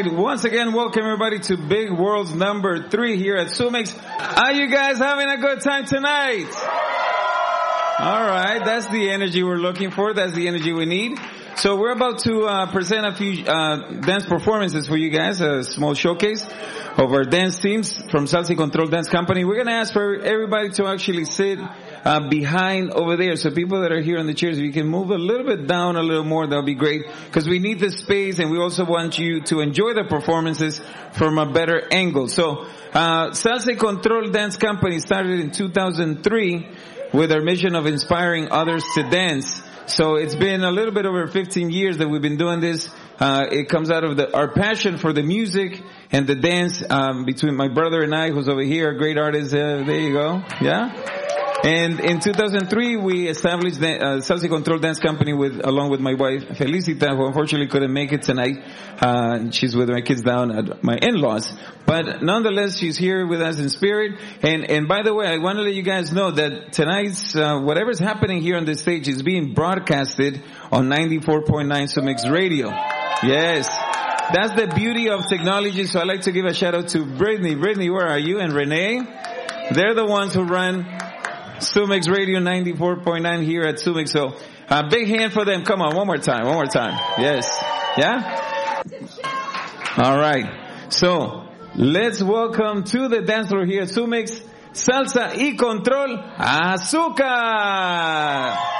right. Once again, welcome everybody to Big World's number 3 here at Sumix. Are you guys having a good time tonight? All right. That's the energy we're looking for. That's the energy we need. So we're about to present a few dance performances for you guys, a small showcase of our dance teams from Salsa y Control Dance Company. We're going to ask for everybody to actually sit behind over there. So people that are here on the chairs, if you can move a little bit down a little more, that'll be great. Because we need the space and we also want you to enjoy the performances from a better angle. So Salsa y Control Dance Company started in 2003 with our mission of inspiring others to dance. So it's been a little bit over 15 years that we've been doing this. It comes out of our passion for the music and the dance, between my brother and I, who's over here, a great artist. There you go. Yeah. And in 2003, we established the Salsa y Control Dance Company along with my wife, Felicita, who unfortunately couldn't make it tonight. She's with my kids down at my in-laws. But nonetheless, she's here with us in spirit. And by the way, I want to let you guys know that tonight's, whatever's happening here on this stage is being broadcasted on 94.9 Sumix Radio. Yes. That's the beauty of technology. So I'd like to give a shout out to Brittany. Brittany, where are you? And Renee. They're the ones who run Sumix Radio 94.9 here at Sumix. So a big hand for them. Come on, one more time. Yes. Yeah? All right. So let's welcome to the dance floor here at Sumix, Salsa y Control, Azúcar.